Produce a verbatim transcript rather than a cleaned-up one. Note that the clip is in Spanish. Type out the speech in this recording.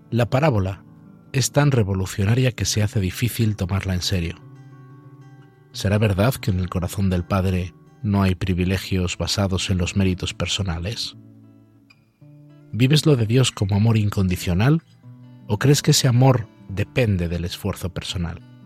La parábola es tan revolucionaria que se hace difícil tomarla en serio. ¿Será verdad que en el corazón del Padre no hay privilegios basados en los méritos personales? ¿Vives lo de Dios como amor incondicional o crees que ese amor depende del esfuerzo personal?